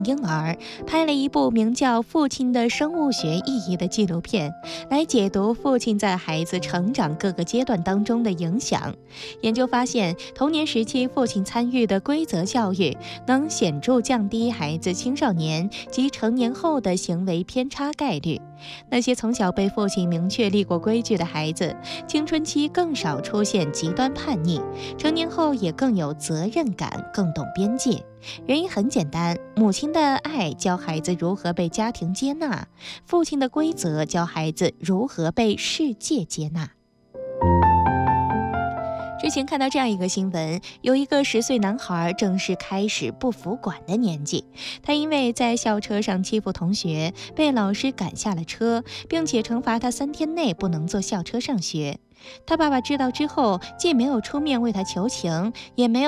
婴儿拍了一部名叫《父亲的生物学意义》的纪录片，来解读父亲在孩子成长各个阶段当中的影响。研究发现，童年时期父亲参与的规则教育，能显著降低孩子青少年及成年后的行为偏差概率。那些从小被父亲明确立过规矩的孩子，青春期更少出现极端叛逆，成年后也更有责任感，更懂边界。原因很简单，母亲的爱教孩子如何被家庭接纳，父亲的规则教孩子如何被世界接纳。之前看到这样一个新闻，有一个10岁男孩正是开始不服管的年纪，他因为在校车上欺负同学，被老师赶下了车，并且惩罚他3天内不能坐校车上学。他爸爸知道之后，既没有出面为他求情，也没有